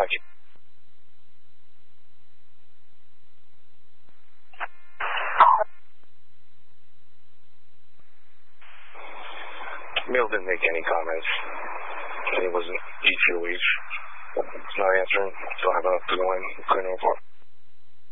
you. Bill didn't make any comments. He wasn't EQH. He's not answering. Still have enough to go in. Clear no report.